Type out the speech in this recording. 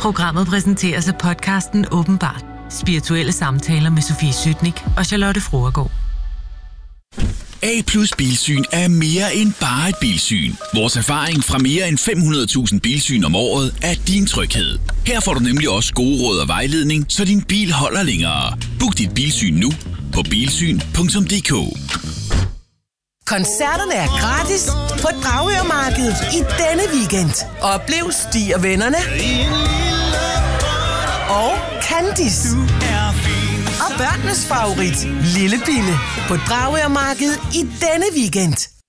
Programmet præsenteres af podcasten Åbenbart. Spirituelle samtaler med Sofie Sytnik og Charlotte Fruergaard. A+ Bilsyn er mere end bare et bilsyn. Vores erfaring fra mere end 500.000 bilsyn om året er din tryghed. Her får du nemlig også gode råd og vejledning, så din bil holder længere. Book dit bilsyn nu på bilsyn.dk. Koncerterne er gratis på Dragørmarkedet i denne weekend. Oplev Stig og vennerne og Candice og børnenes favorit Lille Bille på Dragørmarkedet i denne weekend.